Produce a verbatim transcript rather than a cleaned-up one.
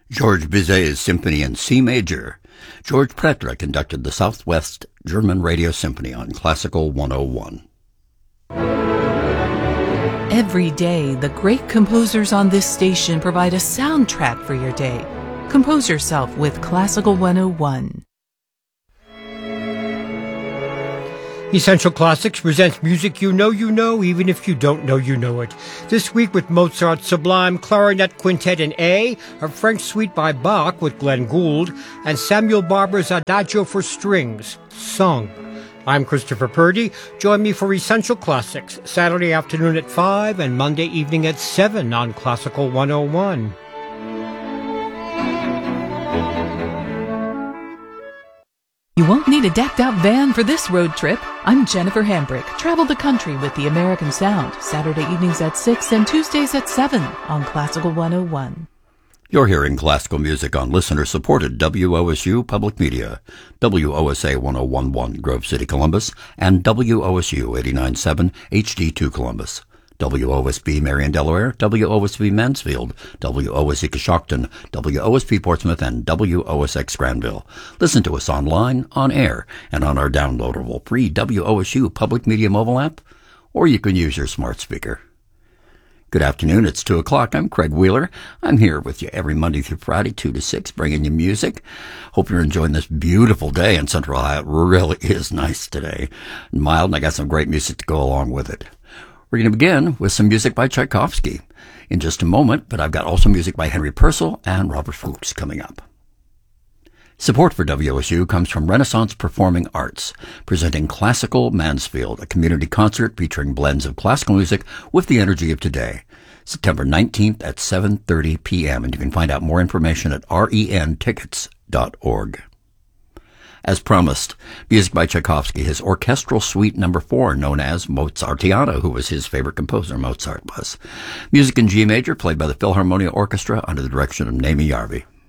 George Bizet's Symphony in C Major. George Pretra conducted the Southwest German Radio Symphony on Classical one oh one. Every day, the great composers on this station provide a soundtrack for your day. Compose yourself with Classical one oh one. Essential Classics presents music you know you know, even if you don't know you know it. This week with Mozart's Sublime Clarinet Quintet in A, a French suite by Bach with Glenn Gould, and Samuel Barber's Adagio for Strings, sung. I'm Christopher Purdy. Join me for Essential Classics, Saturday afternoon at five and Monday evening at seven on Classical one oh one. You won't need a decked-out van for this road trip. I'm Jennifer Hambrick. Travel the country with the American Sound, Saturday evenings at six and Tuesdays at seven on Classical one oh one. You're hearing classical music on listener-supported W O S U Public Media, W O S A ten eleven Grove City, Columbus, and W O S U eighty-nine point seven H D two Columbus. W O S B Marion, Delaware, W O S B Mansfield, W O S E Coshocton, W O S P Portsmouth, and W O S X Granville. Listen to us online, on air, and on our downloadable free W O S U Public Media mobile app, or you can use your smart speaker. Good afternoon, it's two o'clock. I'm Craig Wheeler. I'm here with you every Monday through Friday, two to six, bringing you music. Hope you're enjoying this beautiful day in Central Ohio. It really is nice today. Mild, and I got some great music to go along with it. We're going to begin with some music by Tchaikovsky in just a moment, but I've got also music by Henry Purcell and Robert Fuchs coming up. Support for W O S U comes from Renaissance Performing Arts, presenting Classical Mansfield, a community concert featuring blends of classical music with the energy of today. September nineteenth at seven thirty p.m., and you can find out more information at ren tickets dot org. As promised, music by Tchaikovsky, his orchestral suite number four, known as Mozartiana, who was his favorite composer, Mozart was. Music in G major, played by the Philharmonia Orchestra under the direction of Naomi Yarvi.